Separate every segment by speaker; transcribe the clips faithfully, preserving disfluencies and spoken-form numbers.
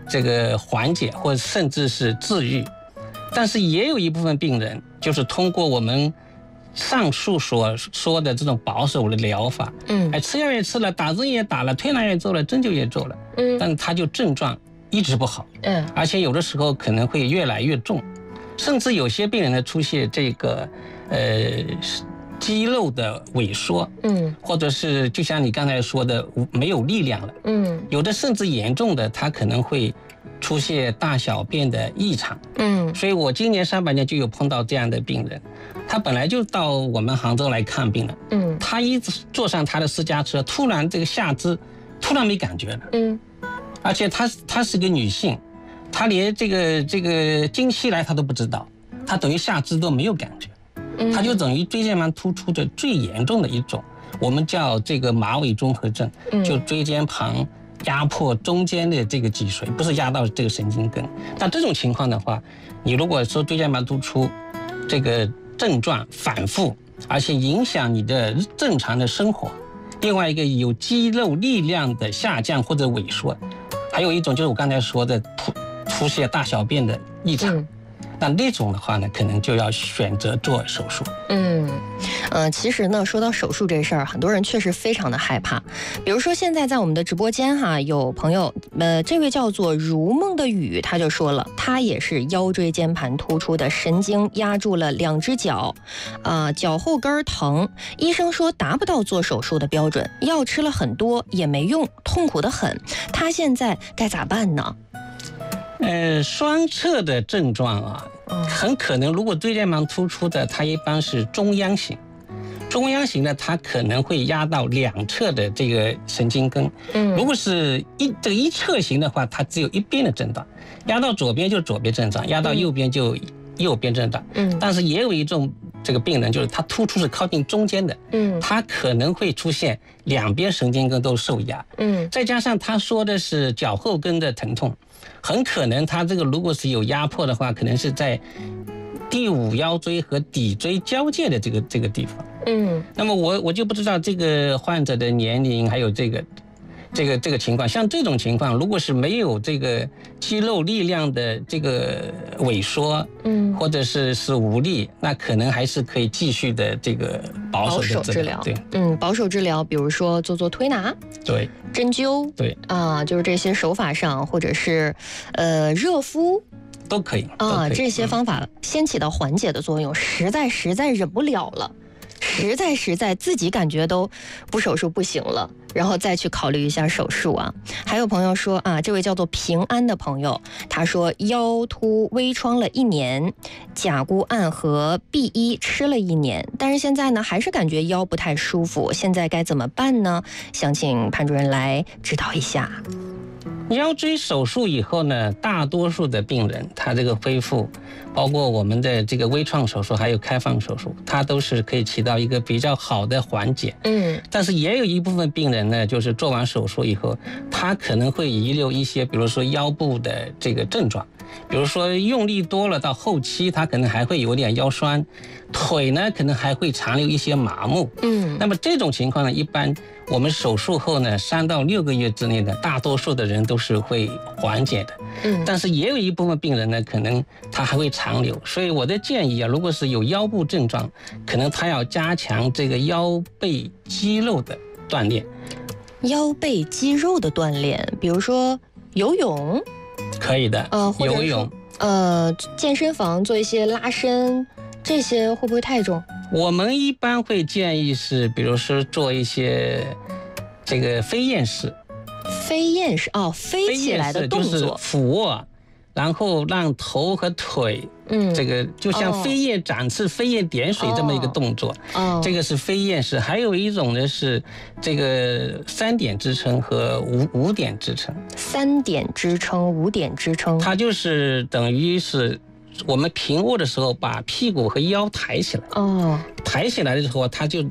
Speaker 1: 这个缓解或者甚至是治愈。但是也有一部分病人就是通过我们上述所说的这种保守的疗法，嗯，哎，吃药也吃了，打针也打了，推拿也做了，针灸也做了，嗯，但他就症状一直不好，嗯，而且有的时候可能会越来越重，甚至有些病人呢出现这个呃肌肉的萎缩，嗯，或者是就像你刚才说的没有力量了，嗯，有的甚至严重的他可能会出现大小便的异常，嗯，所以我今年上半年就有碰到这样的病人，他本来就到我们杭州来看病了，嗯，他一直坐上他的私家车，突然这个下肢突然没感觉了，嗯，而且她她是个女性，她连这个这个经期来她都不知道，她等于下肢都没有感觉，嗯，她就等于椎间盘突出的最严重的一种，我们叫这个马尾综合症，嗯，就椎间盘压迫中间的这个脊髓，不是压到这个神经根。那这种情况的话，你如果说椎间盘突出这个症状反复，而且影响你的正常的生活，另外一个有肌肉力量的下降或者萎缩，还有一种就是我刚才说的出出现大小便的异常，嗯，那那种的话呢，可能就要选择做手术。
Speaker 2: 嗯，呃，其实呢，说到手术这事儿，很多人确实非常的害怕。比如说现在在我们的直播间哈，有朋友，呃，这位叫做如梦的雨，他就说了，他也是腰椎间盘突出的神经压住了两只脚，啊、呃，脚后跟疼，医生说达不到做手术的标准，药吃了很多也没用，痛苦得很。他现在该咋办呢？
Speaker 1: 呃，双侧的症状啊，很可能如果椎间盘突出的，它一般是中央型，中央型的它可能会压到两侧的这个神经根。嗯，如果是一这个一侧型的话，它只有一边的症状，压到左边就左边症状，压到右边就右边症状。嗯，但是也有一种这个病人，就是他突出是靠近中间的，嗯，他可能会出现两边神经根都受压。嗯，再加上他说的是脚后跟的疼痛。很可能他这个如果是有压迫的话，可能是在第五腰椎和骶椎交界的这个这个地方。嗯，那么我我就不知道这个患者的年龄还有这个这个这个情况。像这种情况，如果是没有这个肌肉力量的这个萎缩，嗯，或者是是无力，那可能还是可以继续的这个保守的治疗。保守治疗，对，
Speaker 2: 嗯，保守治疗，比如说做做推拿，
Speaker 1: 对，
Speaker 2: 针灸，
Speaker 1: 对
Speaker 2: 啊，就是这些手法上，或者是呃热敷。
Speaker 1: 都可以
Speaker 2: 啊，这些方法先起到缓解的作用，实在实在忍不了了，实在实在自己感觉都不手术不行了，然后再去考虑一下手术啊。还有朋友说啊，这位叫做平安的朋友，他说腰突微创了一年，甲钴胺和 B 一 吃了一年，但是现在呢还是感觉腰不太舒服，现在该怎么办呢？想请潘主任来指导一下。
Speaker 1: 腰椎手术以后呢，大多数的病人他这个恢复，包括我们的这个微创手术还有开放手术，它都是可以起到一个比较好的缓解。嗯，但是也有一部分病人呢，就是做完手术以后，他可能会遗留一些，比如说腰部的这个症状，比如说用力多了，到后期他可能还会有点腰酸，腿呢可能还会残留一些麻木。嗯，那么这种情况呢，一般我们手术后呢，三到六个月之内呢，大多数的人都是会缓解的。嗯，但是也有一部分病人呢，可能他还会残留。所以我的建议啊，如果是有腰部症状，可能他要加强这个腰背肌肉的锻炼。
Speaker 2: 腰背肌肉的锻炼，比如说游泳，
Speaker 1: 可以的。呃，游泳，
Speaker 2: 呃，健身房做一些拉伸，这些会不会太重？
Speaker 1: 我们一般会建议是，比如说做一些这个飞燕式。
Speaker 2: 飞燕式哦，飞起来的动作，
Speaker 1: 就是俯卧，然后让头和腿，嗯，这个就像飞燕展翅、飞燕点水这么一个动作。哦，这个是飞燕式。还有一种呢是这个三点支撑和五五点支撑。
Speaker 2: 三点支撑、五点支撑，
Speaker 1: 它就是等于是我们平卧的时候把屁股和腰抬起来。哦，抬起来的时候，它就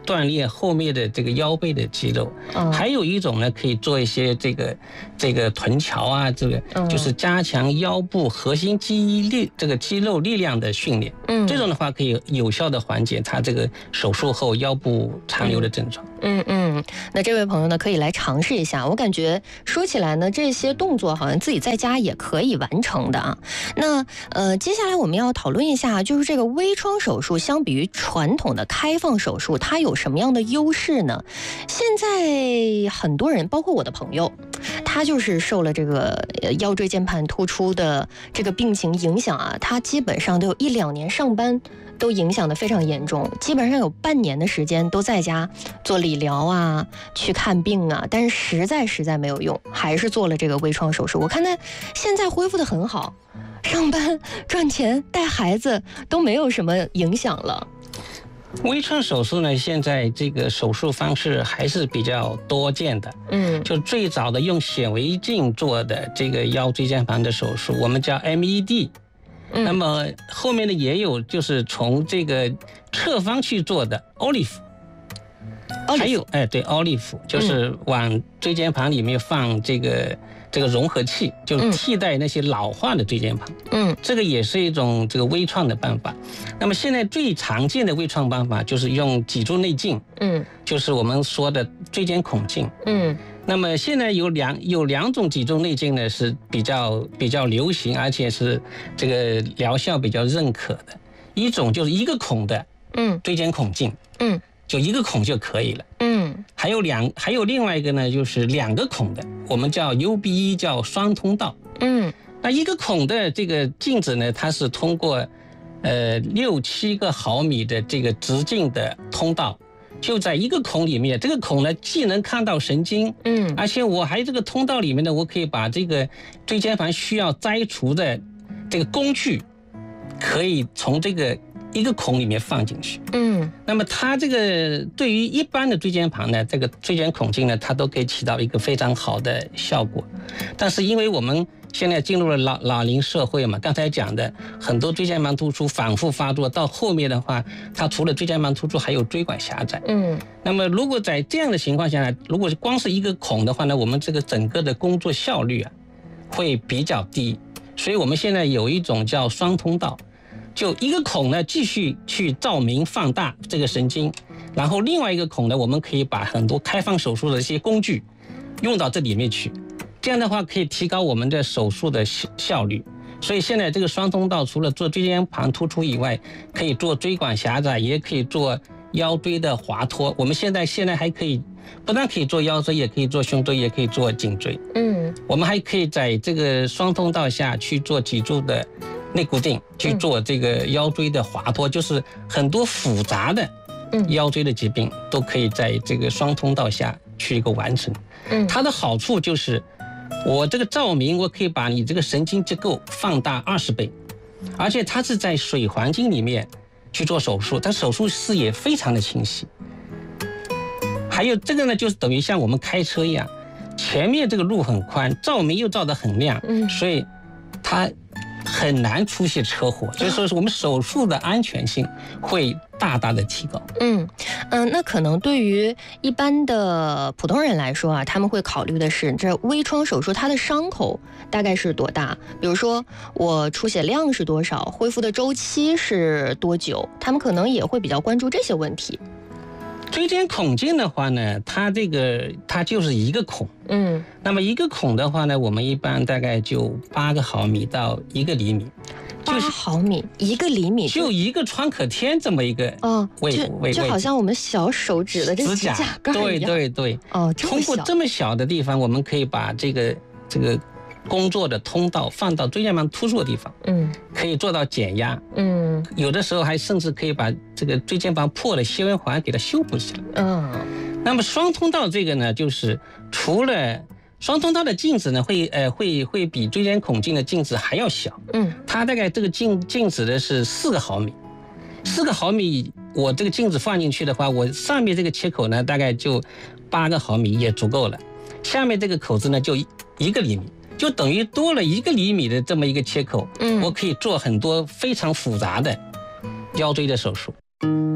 Speaker 1: 锻炼后面的这个腰背的肌肉，嗯、还有一种呢可以做一些这个这个臀桥啊，这个就是加强腰部核心肌力这个肌肉力量的训练。嗯，这种的话可以有效的缓解他这个手术后腰部残留的症状。
Speaker 2: 嗯嗯，那这位朋友呢可以来尝试一下。我感觉说起来呢，这些动作好像自己在家也可以完成的啊。那呃，接下来我们要讨论一下，就是这个微创手术相比于传统的开放手术，它有什么样的优势呢？现在很多人，包括我的朋友，他就是受了这个腰椎间盘突出的这个病情影响啊，他基本上都有一两年上班都影响得非常严重，基本上有半年的时间都在家做理疗啊，去看病啊，但是实在实在没有用，还是做了这个微创手术。我看他现在恢复得很好，上班赚钱带孩子都没有什么影响了。
Speaker 1: 微创手术呢，现在这个手术方式还是比较多见的。嗯，就最早的用显微镜做的这个腰椎间盘的手术，我们叫 M E D。嗯、那么后面呢也有就是从这个侧方去做的 Olive， 还有哎对 Olive 就是往椎间盘里面放这个。这个融合器就替代那些老化的椎间盘，嗯，这个也是一种这个微创的办法。那么现在最常见的微创办法就是用脊柱内镜，嗯，就是我们说的椎间孔镜，嗯。那么现在有两有两种脊柱内镜呢是比较比较流行，而且是这个疗效比较认可的。一种就是一个孔的，嗯，椎间孔镜，嗯。就一个孔就可以了，嗯，还有两，还有另外一个呢，就是两个孔的，我们叫 U B E， 叫双通道，嗯，那一个孔的这个镜子呢，它是通过，呃，六七个毫米的这个直径的通道，就在一个孔里面，这个孔呢既能看到神经，嗯，而且我还这个通道里面呢，我可以把这个椎间盘需要摘除的这个工具，可以从这个。一个孔里面放进去，嗯，那么它这个对于一般的椎间盘呢，这个椎间孔镜呢，它都可以起到一个非常好的效果。但是因为我们现在进入了老老龄社会嘛，刚才讲的很多椎间盘突出反复发作，到后面的话，它除了椎间盘突出，还有椎管狭窄，嗯，那么如果在这样的情况下，如果光是一个孔的话呢，我们这个整个的工作效率啊会比较低，所以我们现在有一种叫双通道。就一个孔呢，继续去照明放大这个神经，然后另外一个孔呢，我们可以把很多开放手术的一些工具用到这里面去，这样的话可以提高我们的手术的效率。所以现在这个双通道除了做椎间盘突出以外，可以做椎管狭窄，也可以做腰椎的滑脱。我们现在现在还可以，不但可以做腰椎，也可以做胸椎，也可以做颈椎。嗯，我们还可以在这个双通道下去做脊柱的内固定，去做这个腰椎的滑脱，就是很多复杂的腰椎的疾病都可以在这个双通道下去一个完成。嗯，它的好处就是我这个照明我可以把你这个神经结构放大二十倍，而且它是在水环境里面去做手术，它手术视野非常的清晰。还有这个呢，就是等于像我们开车一样，前面这个路很宽，照明又照得很亮，嗯，所以它很难出现车祸，所以说是我们手术的安全性会大大的提高。嗯
Speaker 2: 嗯，那可能对于一般的普通人来说啊，他们会考虑的是这微创手术它的伤口大概是多大，比如说我出血量是多少，恢复的周期是多久，他们可能也会比较关注这些问题。
Speaker 1: 椎间孔镜的话呢，它这个它就是一个孔，嗯，那么一个孔的话呢，我们一般大概就八个毫米到一个厘米，
Speaker 2: 八毫米一个厘米，
Speaker 1: 就一个创可贴这么一个哦，
Speaker 2: 位位就好像我们小手指的这个指甲盖一样，
Speaker 1: 对对对，哦，通过这么小的地方，我们可以把这个这个工作的通道放到椎间盘突出的地方，嗯，可以做到减压，嗯，有的时候还甚至可以把这个椎间盘破的纤维环给它修补起来，嗯。那么双通道这个呢，就是除了双通道的镜子呢，会呃会会比椎间孔镜的镜子还要小，嗯，它大概这个镜镜子的是四个毫米，四个毫米，我这个镜子放进去的话，我上面这个切口呢，大概就八个毫米也足够了，下面这个口子呢，就一个厘米。就等于多了一个厘米的这么一个切口，嗯，我可以做很多非常复杂的腰椎的手术。